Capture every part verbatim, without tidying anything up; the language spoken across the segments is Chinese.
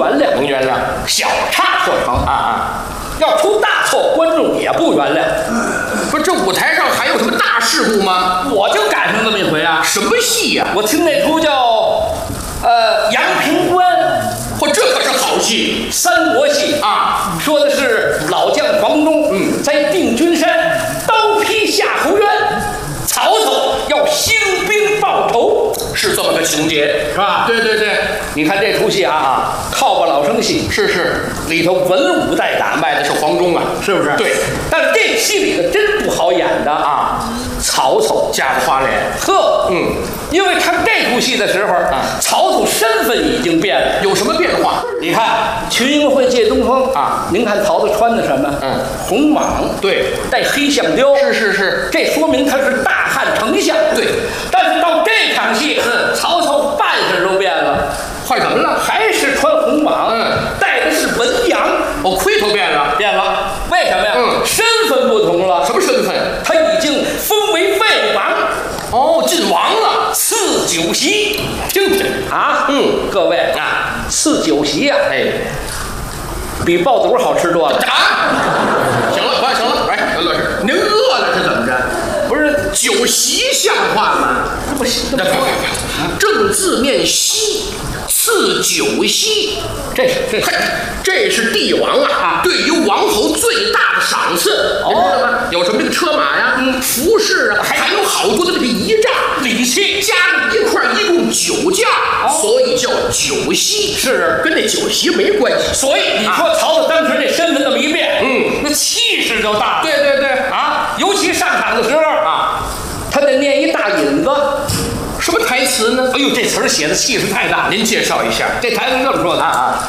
原谅， 能原谅。 小差错成啊啊， 要出大错，观众也不原谅。 不是这舞台上还有什么大事故吗？ 我就赶上这么一回啊！ 什么戏呀、啊？ 我听那出叫呃《阳平关》， 嚯，这可是好戏， 三国戏啊， 说的是老将黄忠，嗯，在定军山刀劈夏侯渊，曹操要兴兵报仇， 是这么个情节， 是吧？ 对对对， 你看这出戏啊，靠吧老生戏， 是是， 里头文武带打， 卖的是黄忠啊， 是不是？ 对， 但是这戏里头真不好演的啊，曹操架着花脸， 呵， 嗯， 因为看这出戏的时候啊，曹操身份已经变了， 有什么变化？ 你看群英会借东风啊，您看曹操穿的什么？嗯，红蟒， 对， 带黑象雕， 是是是， 这说明他是大汉丞相。 对， 但是到这场戏，嗯，曹操扮相都变了， 换什么了？ 还是穿红蟒，嗯，戴的是文阳， 哦，盔头变了， 变了，为什么呀？嗯，身份不同了。 什么身份？ 他已经封为魏王， 哦，晋王了， 赐酒席， 听听啊，嗯，各位啊，赐酒席呀、啊，哎，比爆肚好吃多了。 啊，行了，快行了，哎，刘老师，您饿了是怎么着？ 不是酒席像话吗？ 这不行， 这不正字面席，赐酒席， 这是这是这是帝王啊对于王侯最大的赏赐，您知道吗？有什么这个车马呀、嗯、服饰啊，还有好多的这个仪仗、礼器，加在一块一共九件，所以叫酒席。 是跟这酒席没关系。 所以你说曹操当时这身份这么一变，嗯，那气势就大了。 对对对啊，尤其上场的时候啊，他得念一大引子。 什么台词呢？ 哎呦，这词儿写的气势太大了。 您介绍一下。 这台词这么说的啊，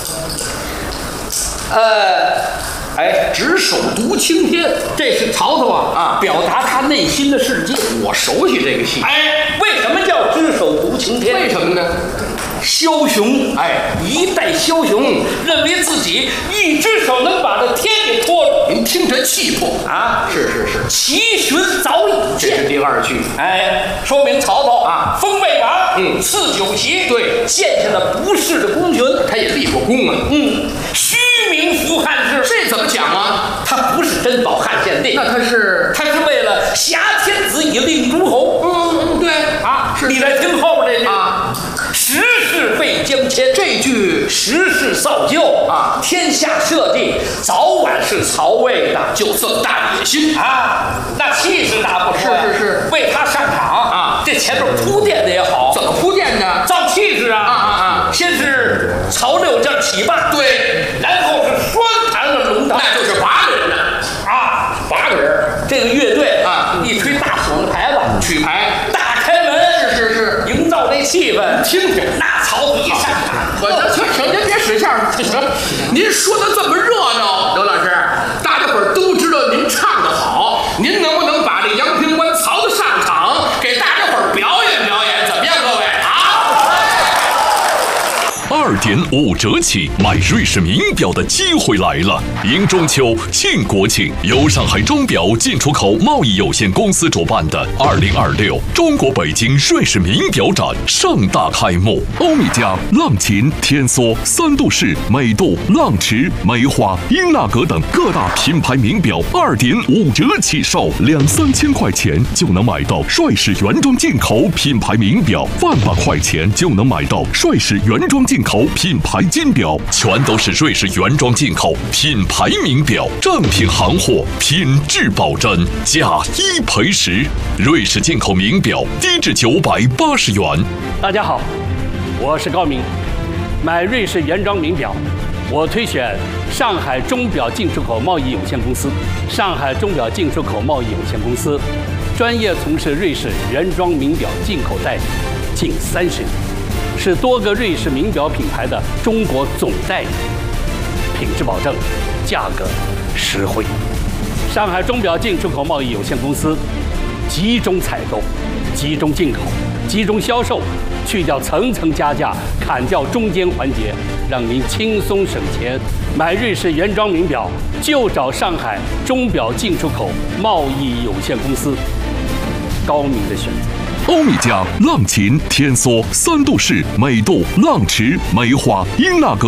呃，哎， 执手独青天， 这是曹操啊啊，表达他内心的世界。 我熟悉这个戏。 哎，为什么叫执手独青天？ 为什么呢？ 枭雄，哎，一代枭雄，认为自己一只手能把这天给托住。 您听这气魄啊！ 是是是， 奇寻早已见。 这是第二句， 哎，说明曹操啊，封魏王， 嗯， 赐酒席， 对， 献下了不世的功勋， 他也立过功啊， 嗯，虚名服汉室。 这怎么讲啊？ 他不是真保汉献帝， 那他是他是为了挟天子以令诸侯。 嗯嗯，对啊， 是你来听后边这句啊。 时势被将迁， 这句时势造就啊，天下社稷早晚是曹魏的， 就这么大野心啊，那气势大不说， 是是是， 为他上场啊， 这前面铺垫的也好， 怎么铺垫的？ 造气势啊啊啊啊！ 先是曹六将起罢， 对， 然后是双弹的龙堂， 那就是八个人呢啊， 八个人， 这个乐队啊， 一吹大唢呐牌子， 曲牌， 大开门， 是是是， 营造这气氛， 听听， 那曹操一上场， 我行行，您别使相，行，您说的这么热闹，刘老师，大家伙儿都知道您唱的好，您能不能把这阳平关曹操上场给大家伙儿表演表演，怎么样，各位？好。 二点五折起买瑞士名表的机会来了！迎中秋庆国庆，由上海钟表进出口贸易有限公司主办的二零二六中国北京瑞士名表展盛大开幕。欧米茄、浪琴、天梭、三度式、美度、浪驰、梅花、英纳格等各大品牌名表二点五折起售，两三千块钱就能买到瑞士原装进口品牌名表，万把块钱就能买到瑞士原装进口品牌金表，全都是瑞士原装进口品牌名表，正品行货，品质保真，价一赔十。瑞士进口名表低至九百八十元。 大家好，我是高明。买瑞士原装名表，我推选上海钟表进出口贸易有限公司。上海钟表进出口贸易有限公司专业从事瑞士原装名表进口代理近三十年，是多个瑞士名表品牌的中国总代理，品质保证，价格实惠。上海钟表进出口贸易有限公司集中采购、集中进口、集中销售，去掉层层加价，砍掉中间环节，让您轻松省钱。买瑞士原装名表就找上海钟表进出口贸易有限公司，高明的选择。 欧米茄、浪琴、天梭、三度式、美度、浪驰、梅花、英纳格